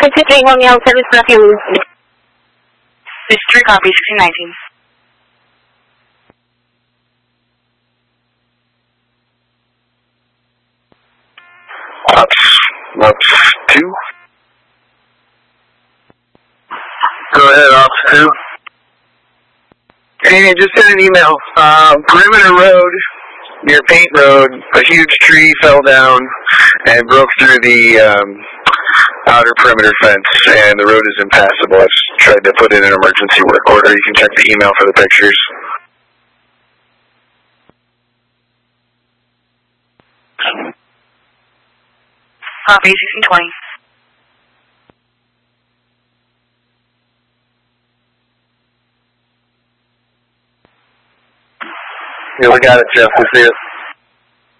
53 Romeo, service refuge. 63 copy, 1619. Ops 2. Go ahead, Ops 2. Hey, just sent an email. Perimeter Road, near Paint Road, a huge tree fell down and broke through the outer perimeter fence, and the road is impassable. I've tried to put in an emergency work order. You can check the email for the pictures. Copy, 1620. Yeah, we got it, Jeff. We see it.